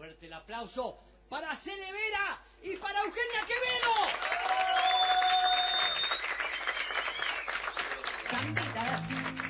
Fuerte el aplauso para Cele Vera y para Eugenia Quevedo.